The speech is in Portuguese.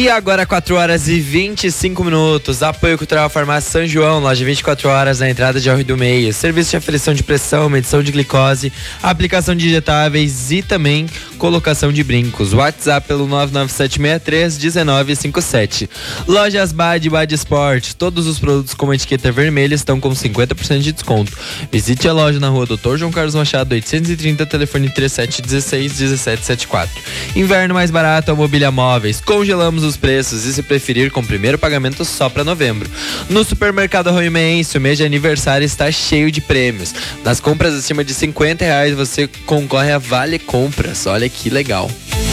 E agora 4h25. Apoio Cultural Farmácia São João, loja 24 horas na entrada de Rio do Meio. Serviço de aferição de pressão, medição de glicose, aplicação de injetáveis e também colocação de brincos. WhatsApp pelo 99763-1957. Lojas Bad Sport. Todos os produtos com etiqueta vermelha estão com 50% de desconto. Visite a loja na rua Dr. João Carlos Machado, 830, telefone 3716-1774. Inverno mais barato é o Mobília Móveis. Congelamos os preços e, se preferir, com primeiro pagamento só para novembro. No supermercado Arroimense, o mês de aniversário está cheio de prêmios. Nas compras acima de R$50 você concorre a Vale Compras. Olha que legal.